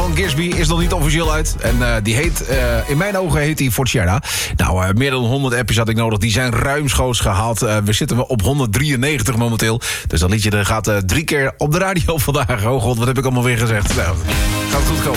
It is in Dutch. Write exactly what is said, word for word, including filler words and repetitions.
van Gisby is nog niet officieel uit. En uh, die heet, uh, in mijn ogen heet die Forciera. Nou, uh, meer dan honderd appjes had ik nodig. Die zijn ruimschoots gehaald. Uh, we zitten op honderddrieënnegentig momenteel. Dus dat liedje gaat uh, drie keer op de radio vandaag. Oh god, wat heb ik allemaal weer gezegd? Nou, gaat goed komen.